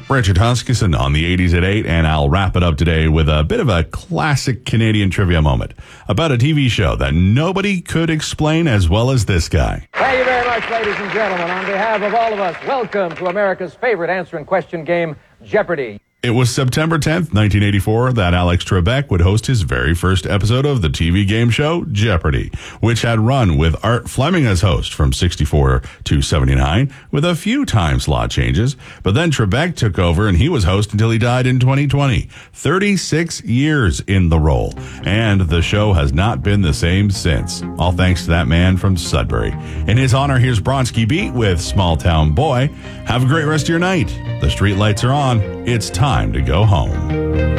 Richard Huskisson on the 80s at 8, and I'll wrap it up today with a bit of a classic Canadian trivia moment about a TV show that nobody could explain as well as this guy. Thank you very much, ladies and gentlemen. On behalf of all of us, welcome to America's favorite answer and question game, Jeopardy! It was September 10th, 1984, that Alex Trebek would host his very first episode of the TV game show Jeopardy, which had run with Art Fleming as host from 64 to 79, with a few time slot changes. But then Trebek took over, and he was host until he died in 2020. 36 years in the role, and the show has not been the same since. All thanks to that man from Sudbury. In his honor, here's Bronski Beat with Small Town Boy. Have a great rest of your night. The street lights are on. It's time to go home.